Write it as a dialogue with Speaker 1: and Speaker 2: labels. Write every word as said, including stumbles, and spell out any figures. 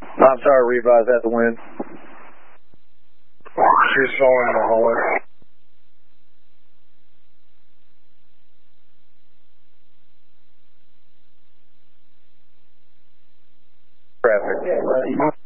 Speaker 1: I'm sorry, revise at the wind.
Speaker 2: She's falling in the hallway.
Speaker 1: Traffic.